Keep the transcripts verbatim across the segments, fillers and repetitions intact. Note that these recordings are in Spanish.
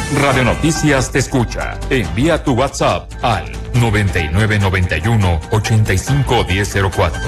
Radio Noticias te escucha. Envía tu WhatsApp al noventa y nueve noventa y uno ochenta y cinco diez cero cuatro.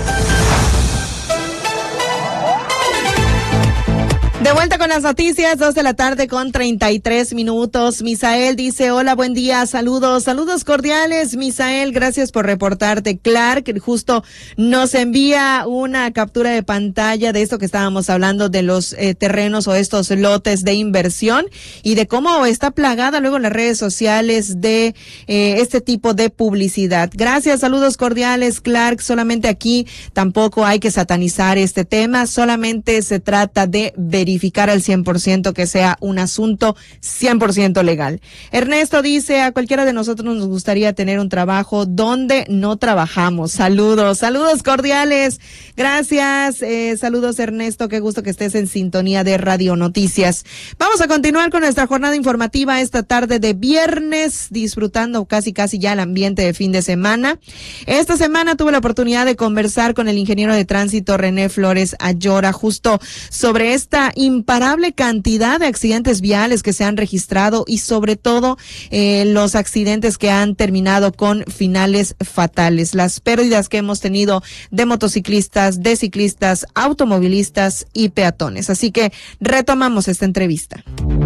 De vuelta con las noticias, dos de la tarde con treinta y tres minutos. Misael dice, hola, buen día, saludos, saludos cordiales. Misael, gracias por reportarte. Clark justo nos envía una captura de pantalla de esto que estábamos hablando de los eh, terrenos o estos lotes de inversión y de cómo está plagada luego en las redes sociales de eh, este tipo de publicidad. Gracias, saludos cordiales, Clark. Solamente aquí tampoco hay que satanizar este tema, solamente se trata de verificar verificar al cien por ciento que sea un asunto cien por ciento legal. Ernesto dice, a cualquiera de nosotros nos gustaría tener un trabajo donde no trabajamos. Saludos, saludos cordiales. Gracias, eh, saludos Ernesto, qué gusto que estés en sintonía de Radio Noticias. Vamos a continuar con nuestra jornada informativa esta tarde de viernes, disfrutando casi casi ya el ambiente de fin de semana. Esta semana tuve la oportunidad de conversar con el ingeniero de tránsito René Flores Ayora, justo sobre esta imparable cantidad de accidentes viales que se han registrado y sobre todo eh, los accidentes que han terminado con finales fatales, las pérdidas que hemos tenido de motociclistas, de ciclistas, automovilistas y peatones. Así que retomamos esta entrevista.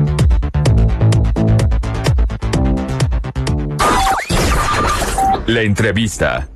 La entrevista.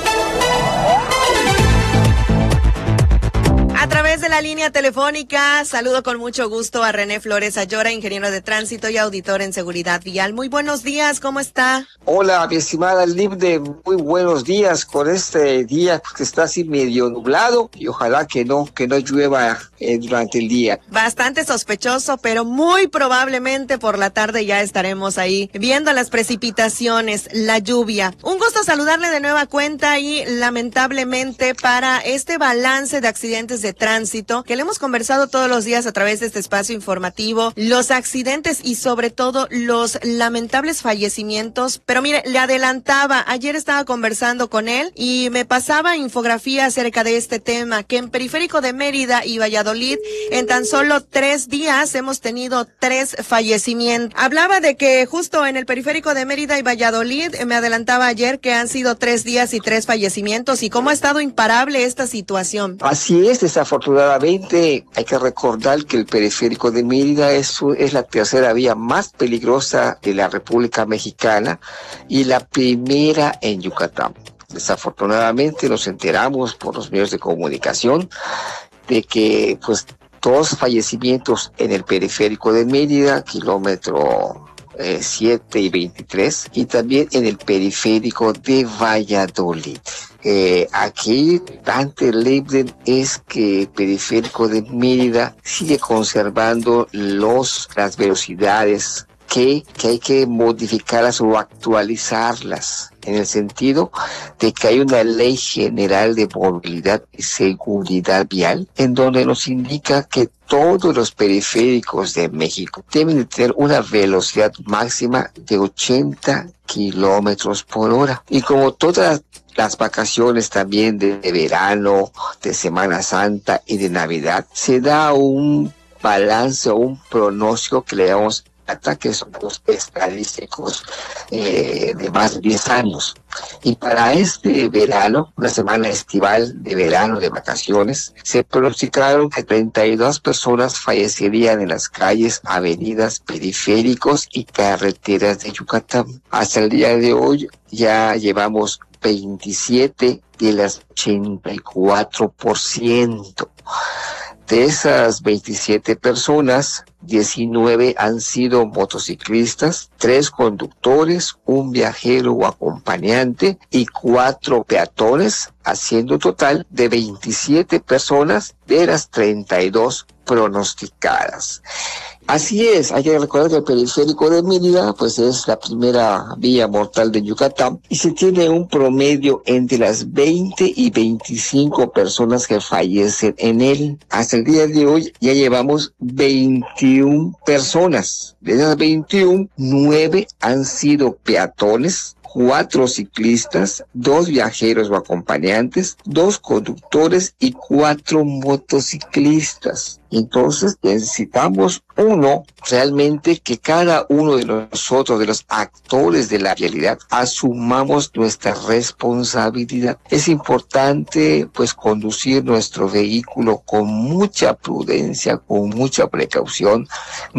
A través de la línea telefónica, saludo con mucho gusto a René Flores Ayora, ingeniero de tránsito y auditor en seguridad vial. Muy buenos días, ¿cómo está? Hola, mi estimada Libde, muy buenos días con este día que está así medio nublado y ojalá que no, que no llueva eh, durante el día. Bastante sospechoso, pero muy probablemente por la tarde ya estaremos ahí viendo las precipitaciones, la lluvia. Un gusto saludarle de nueva cuenta y lamentablemente para este balance de accidentes de tránsito que le hemos conversado todos los días a través de este espacio informativo, los accidentes y sobre todo los lamentables fallecimientos. Pero mire, le adelantaba, ayer estaba conversando con él y me pasaba infografía acerca de este tema, que en Periférico de Mérida y Valladolid en tan solo tres días hemos tenido tres fallecimientos. Hablaba de que justo en el Periférico de Mérida y Valladolid, me adelantaba ayer que han sido tres días y tres fallecimientos y cómo ha estado imparable esta situación. Así es, desafortunadamente hay que recordar que el Periférico de Mérida es, es la tercera vía más peligrosa de la República Mexicana y la primera en Yucatán. Desafortunadamente nos enteramos por los medios de comunicación de que pues dos fallecimientos en el Periférico de Mérida, kilómetro eh, siete y veintitrés, y también en el Periférico de Valladolid. Eh, aquí tan terrible es que el Periférico de Mérida sigue conservando los, las velocidades que, que hay que modificarlas o actualizarlas, en el sentido de que hay una ley general de movilidad y seguridad vial en donde nos indica que todos los periféricos de México deben de tener una velocidad máxima de ochenta kilómetros por hora. Y como todas las vacaciones también de verano, de Semana Santa y de Navidad, se da un balance o un pronóstico que le damos ataques los estadísticos eh, de más de diez años. Y para este verano, una semana estival de verano, de vacaciones, se pronosticaron que treinta y dos personas fallecerían en las calles, avenidas, periféricos y carreteras de Yucatán. Hasta el día de hoy ya llevamos veintisiete de las ochenta y cuatro por ciento. De esas veintisiete personas, diecinueve han sido motociclistas, tres conductores, un viajero o acompañante y cuatro peatones, haciendo un total de veintisiete personas de las treinta y dos pronosticadas. Así es, hay que recordar que el Periférico de Mérida pues es la primera vía mortal de Yucatán y se tiene un promedio entre las veinte y veinticinco personas que fallecen en él. Hasta el día de hoy ya llevamos veintiuna personas. De esas veintiuna, nueve han sido peatones, cuatro ciclistas, dos viajeros o acompañantes, dos conductores y cuatro motociclistas. Entonces necesitamos, uno, realmente que cada uno de nosotros, de los actores de la vialidad, asumamos nuestra responsabilidad. Es importante, pues, conducir nuestro vehículo con mucha prudencia, con mucha precaución,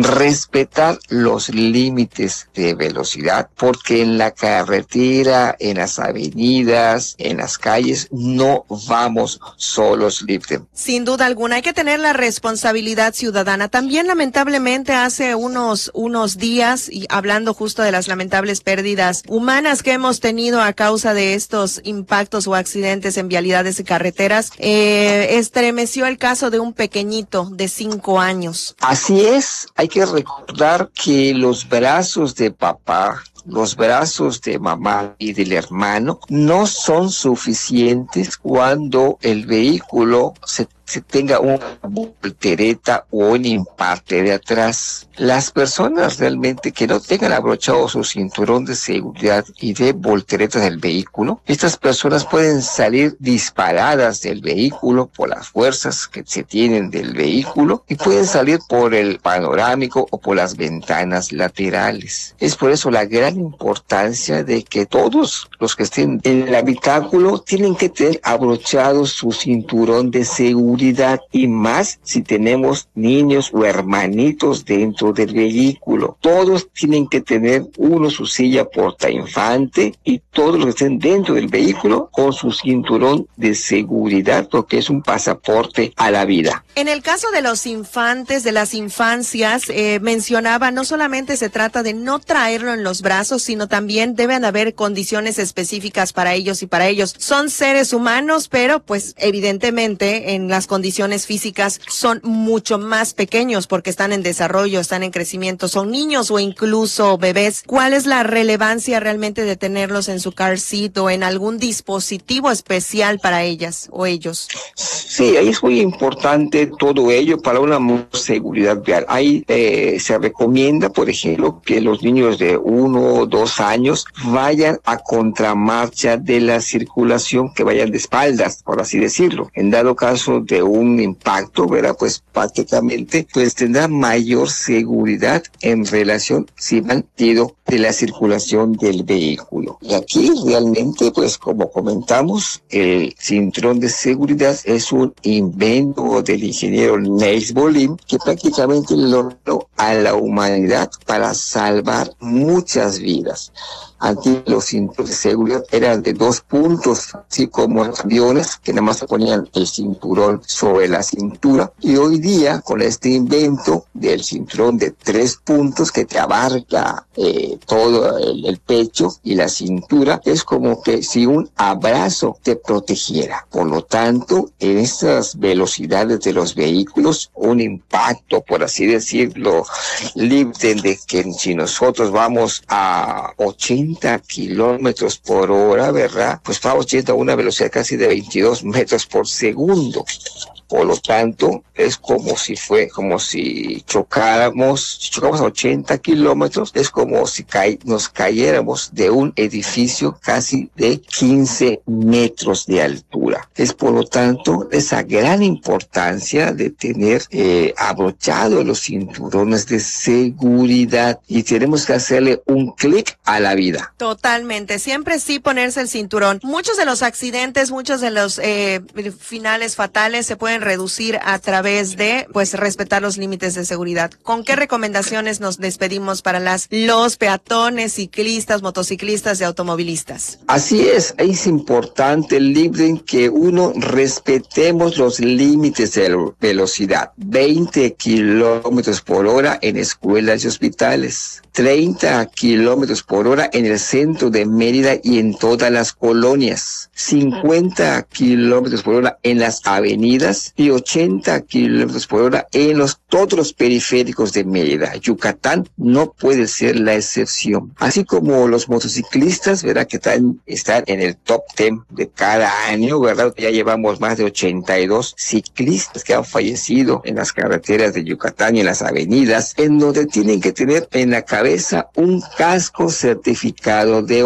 respetar los límites de velocidad, porque en la carretera, en las avenidas, en las calles, no vamos solos libres. Sin duda alguna, hay que tener la responsabilidad ciudadana. También, lamentablemente, hace unos, unos días, y hablando justo de las lamentables pérdidas humanas que hemos tenido a causa de estos impactos o accidentes en vialidades y carreteras, eh, estremeció el caso de un pequeñito de cinco años. Así es, hay que recordar que los brazos de papá, los brazos de mamá y del hermano no son suficientes cuando el vehículo se, se tenga una voltereta o un impacto de atrás. Las personas realmente que no tengan abrochado su cinturón de seguridad y de voltereta del vehículo, estas personas pueden salir disparadas del vehículo por las fuerzas que se tienen del vehículo y pueden salir por el panorámico o por las ventanas laterales. Es por eso la gran importancia de que todos los que estén en el habitáculo tienen que tener abrochado su cinturón de seguridad, y más si tenemos niños o hermanitos dentro del vehículo. Todos tienen que tener uno su silla portainfante y todos los que estén dentro del vehículo con su cinturón de seguridad, porque es un pasaporte a la vida. En el caso de los infantes, de las infancias, eh, mencionaba, no solamente se trata de no traerlo en los brazos, sino también deben haber condiciones específicas para ellos y para ellos. Son seres humanos, pero pues evidentemente en las condiciones físicas son mucho más pequeños porque están en desarrollo, están en crecimiento, son niños o incluso bebés. ¿Cuál es la relevancia realmente de tenerlos en su car seat o en algún dispositivo especial para ellas o ellos? Sí, ahí es muy importante todo ello para una seguridad vial. Ahí eh, se recomienda, por ejemplo, que los niños de uno o dos años vayan a contramarcha de la circulación, que vayan de espaldas, por así decirlo. En dado caso de un impacto, ¿verdad? Pues prácticamente pues tendrá mayor seguridad en relación si van ido de la circulación del vehículo. Y aquí realmente, pues como comentamos, el cinturón de seguridad es un invento del ingeniero Neil Bohlin que prácticamente logró a la humanidad para salvar muchas vidas. Antes los cinturones de seguridad eran de dos puntos, así como los aviones que nada más se ponían el cinturón sobre la cintura, y hoy día con este invento del cinturón de tres puntos que te abarca eh, todo el, el pecho y la cintura, es como que si un abrazo te protegiera. Por lo tanto, en estas velocidades de los vehículos, un impacto, por así decirlo, libre de que si nosotros vamos a ochenta kilómetros por hora, ¿verdad? Pues vamos yendo a una velocidad casi de veintidós metros por segundo. Por lo tanto, es como si fue, como si chocáramos, si chocamos a ochenta kilómetros, es como si caí, nos cayéramos de un edificio casi de quince metros de altura. Es por lo tanto esa gran importancia de tener eh, abrochado los cinturones de seguridad, y tenemos que hacerle un clic a la vida. Totalmente, siempre sí ponerse el cinturón. Muchos de los accidentes, muchos de los eh, finales fatales se pueden reducir a través de, pues, respetar los límites de seguridad. ¿Con qué recomendaciones nos despedimos para las los peatones, ciclistas, motociclistas y automovilistas? Así es, es importante, libre, que uno respetemos los límites de velocidad. veinte kilómetros por hora en escuelas y hospitales. treinta kilómetros por hora en el centro de Mérida y en todas las colonias. cincuenta kilómetros por hora en las avenidas y ochenta kilómetros por hora en los todos los periféricos de Mérida. Yucatán no puede ser la excepción. Así como los motociclistas, ¿verdad? Que están, están en el top diez de cada año, ¿verdad? Ya llevamos más de ochenta y dos ciclistas que han fallecido en las carreteras de Yucatán y en las avenidas, en donde tienen que tener en la cabeza un casco certificado de O T.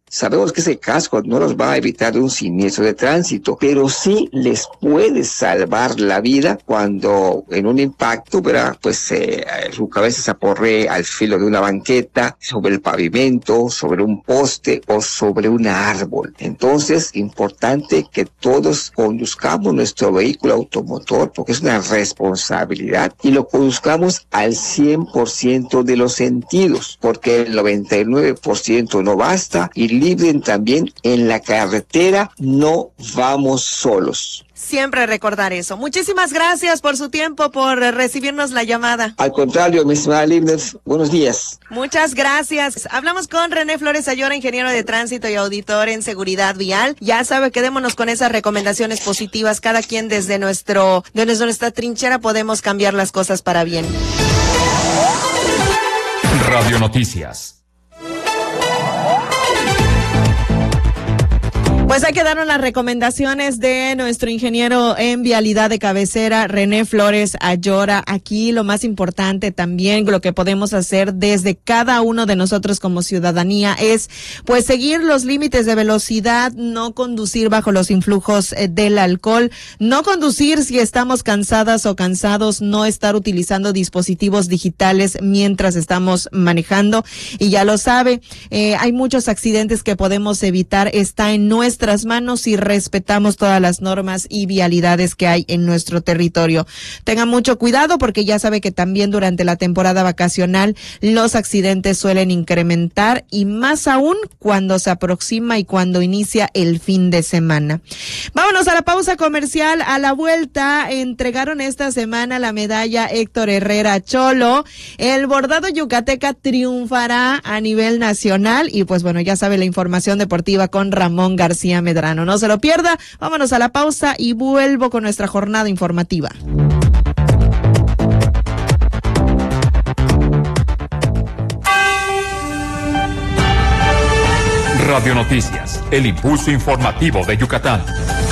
Sabemos que ese casco no los va a evitar de un siniestro de tránsito, pero sí les puede salvar la vida cuando en un impacto, ¿verdad? Pues eh, su cabeza se aporre al filo de una banqueta, sobre el pavimento, sobre un poste o sobre un árbol. Entonces, importante que todos conduzcamos nuestro vehículo automotor, porque es una responsabilidad, y lo conduzcamos al cien por ciento de los sentidos, porque el noventa y nueve por ciento no basta, y libren también en la carretera, no vamos solos. Siempre recordar eso. Muchísimas gracias por su tiempo, por recibirnos la llamada. Al contrario, mi estimada Livner, buenos días. Muchas gracias. Hablamos con René Flores Ayora, ingeniero de tránsito y auditor en seguridad vial. Ya sabe, quedémonos con esas recomendaciones positivas. Cada quien desde nuestro, desde nuestra trinchera podemos cambiar las cosas para bien. Radio Noticias. Pues ahí quedaron las recomendaciones de nuestro ingeniero en vialidad de cabecera, René Flores Ayora. Aquí lo más importante también, lo que podemos hacer desde cada uno de nosotros como ciudadanía es pues seguir los límites de velocidad, no conducir bajo los influjos eh, del alcohol, no conducir si estamos cansadas o cansados, no estar utilizando dispositivos digitales mientras estamos manejando. Y ya lo sabe, eh, hay muchos accidentes que podemos evitar, está en nuestra nuestras manos si respetamos todas las normas y vialidades que hay en nuestro territorio. Tengan mucho cuidado porque ya sabe que también durante la temporada vacacional los accidentes suelen incrementar y más aún cuando se aproxima y cuando inicia el fin de semana. Vámonos a la pausa comercial. A la vuelta entregaron esta semana la medalla Héctor Herrera Cholo. El bordado yucateca triunfará a nivel nacional y pues bueno, ya sabe la información deportiva con Ramón García Medrano. No se lo pierda, vámonos a la pausa y vuelvo con nuestra jornada informativa. Radio Noticias, el impulso informativo de Yucatán.